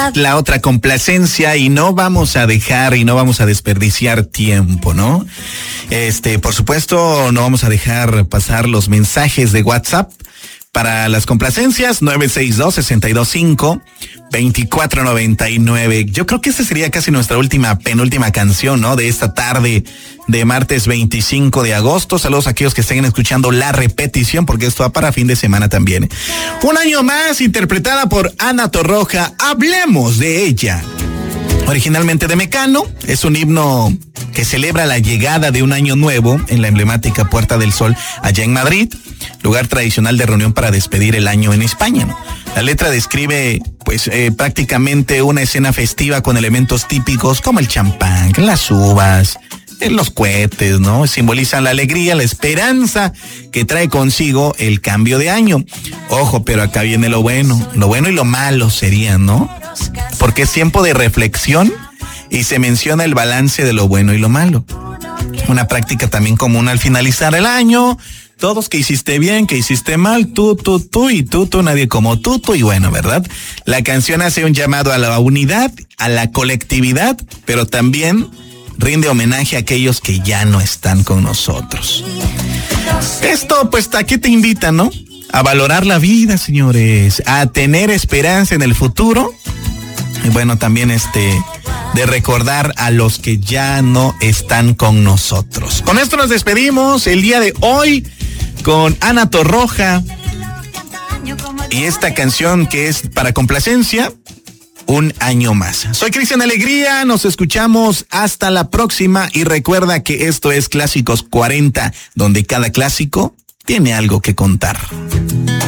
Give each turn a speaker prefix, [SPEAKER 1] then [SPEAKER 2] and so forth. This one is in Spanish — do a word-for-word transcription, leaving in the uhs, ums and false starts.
[SPEAKER 1] la otra complacencia y no vamos a dejar y no vamos a desperdiciar tiempo, ¿no? Este, por supuesto, no vamos a dejar pasar los mensajes de WhatsApp para las complacencias, nueve seis dos, seis dos cinco, dos cuatro nueve nueve. Yo creo que esta sería casi nuestra última, penúltima canción, ¿no? De esta tarde de martes veinticinco de agosto. Saludos a aquellos que estén escuchando la repetición, porque esto va para fin de semana también. Un año más, interpretada por Ana Torroja. Hablemos de ella. Originalmente de Mecano, es un himno que celebra la llegada de un año nuevo en la emblemática Puerta del Sol allá en Madrid, lugar tradicional de reunión para despedir el año en España, ¿no? La letra describe pues eh, prácticamente una escena festiva con elementos típicos como el champán, las uvas, eh, los cohetes, ¿no? Simbolizan la alegría, la esperanza que trae consigo el cambio de año. Ojo, pero acá viene lo bueno, lo bueno y lo malo sería, ¿no? Porque es tiempo de reflexión y se menciona el balance de lo bueno y lo malo. Una práctica también común al finalizar el año. Todos que hiciste bien, que hiciste mal, tú, tú, tú y tú, tú, nadie como tú, tú y bueno, ¿verdad? La canción hace un llamado a la unidad, a la colectividad, pero también rinde homenaje a aquellos que ya no están con nosotros. Esto, pues, ¿a qué te invita, no? A valorar la vida, señores, a tener esperanza en el futuro. Y bueno, también este, de recordar a los que ya no están con nosotros. Con esto nos despedimos el día de hoy con Ana Torroja y esta canción que es para complacencia, Un año más. Soy Cristian Alegría, nos escuchamos hasta la próxima y recuerda que esto es Clásicos cuarenta, donde cada clásico tiene algo que contar.